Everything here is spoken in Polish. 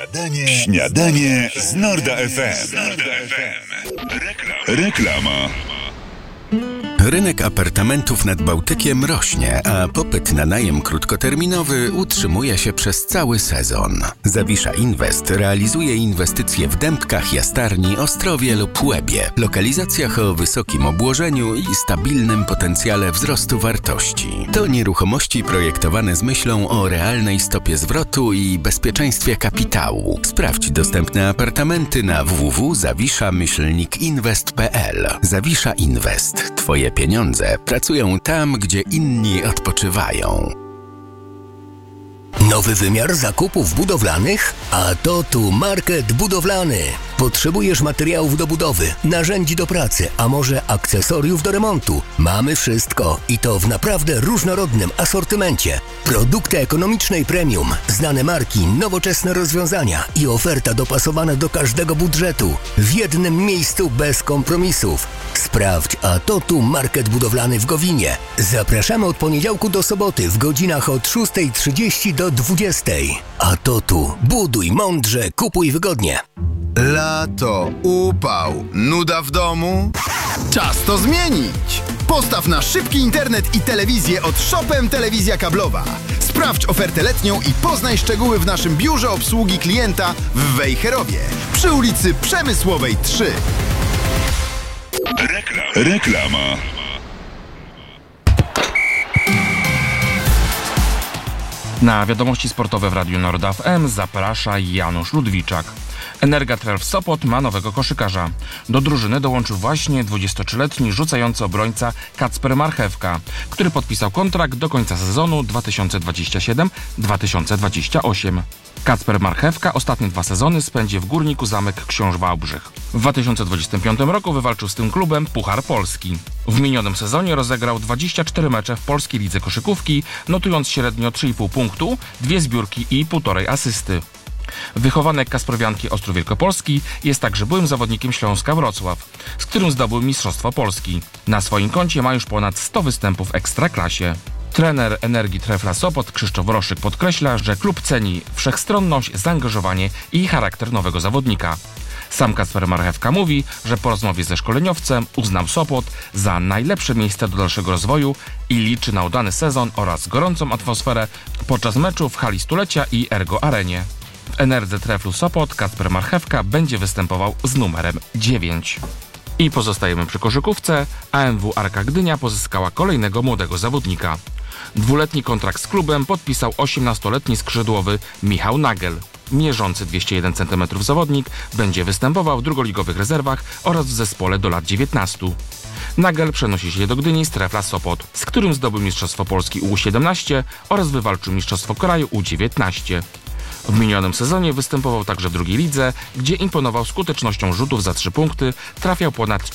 Śniadanie z Norda FM. Reklama. Rynek apartamentów nad Bałtykiem rośnie, a popyt na najem krótkoterminowy utrzymuje się przez cały sezon. Zawisza Invest realizuje inwestycje w Dębkach, Jastarni, Ostrowie lub Łebie, lokalizacjach o wysokim obłożeniu i stabilnym potencjale wzrostu wartości. To nieruchomości projektowane z myślą o realnej stopie zwrotu i bezpieczeństwie kapitału. Sprawdź dostępne apartamenty na www.zawisza-invest.pl. Zawisza Invest. Twoje pieniądze pracują tam, gdzie inni odpoczywają. Nowy wymiar zakupów budowlanych? A to tu Market Budowlany. Potrzebujesz materiałów do budowy, narzędzi do pracy, a może akcesoriów do remontu? Mamy wszystko i to w naprawdę różnorodnym asortymencie. Produkty ekonomicznej premium, znane marki, nowoczesne rozwiązania i oferta dopasowana do każdego budżetu. W jednym miejscu bez kompromisów. Sprawdź, a to tu Market Budowlany w Gowinie. Zapraszamy od poniedziałku do soboty w godzinach od 6:30 do 20:00. A to tu buduj mądrze, kupuj wygodnie. Lato, upał, nuda w domu? Czas to zmienić! Postaw na szybki internet i telewizję od Shopem Telewizja Kablowa. Sprawdź ofertę letnią i poznaj szczegóły w naszym biurze obsługi klienta w Wejherowie przy ulicy Przemysłowej 3. Reklama. Na wiadomości sportowe w Radiu Norda FM zaprasza Janusz Ludwiczak. Energa-Tref Sopot ma nowego koszykarza. Do drużyny dołączył właśnie 23-letni rzucający obrońca Kacper Marchewka, który podpisał kontrakt do końca sezonu 2027-2028. Kacper Marchewka ostatnie 2 sezony spędzi w Górniku Zamek Książ Wałbrzych. W 2025 roku wywalczył z tym klubem Puchar Polski. W minionym sezonie rozegrał 24 mecze w Polskiej Lidze Koszykówki, notując średnio 3,5 punktu, 2 zbiórki i 1,5 asysty. Wychowanek Kasprowianki Ostrów Wielkopolski jest także byłym zawodnikiem Śląska Wrocław, z którym zdobył Mistrzostwo Polski. Na swoim koncie ma już ponad 100 występów w Ekstraklasie. Trener Energii Trefla Sopot Krzysztof Roszyk podkreśla, że klub ceni wszechstronność, zaangażowanie i charakter nowego zawodnika. Sam Kacper Marchewka mówi, że po rozmowie ze szkoleniowcem uznał Sopot za najlepsze miejsce do dalszego rozwoju i liczy na udany sezon oraz gorącą atmosferę podczas meczu w hali Stulecia i Ergo Arenie. W Enerdze Treflu Sopot Kacper Marchewka będzie występował z numerem 9. I pozostajemy przy koszykówce. AMW Arka Gdynia pozyskała kolejnego młodego zawodnika. 2-letni kontrakt z klubem podpisał 18-letni skrzydłowy Michał Nagel. Mierzący 201 cm zawodnik będzie występował w drugoligowych rezerwach oraz w zespole do lat 19. Nagel przenosi się do Gdyni z Trefla Sopot, z którym zdobył Mistrzostwo Polski U17 oraz wywalczył Mistrzostwo Kraju U19. W minionym sezonie występował także w drugiej lidze, gdzie imponował skutecznością rzutów za 3 punkty, trafiał ponad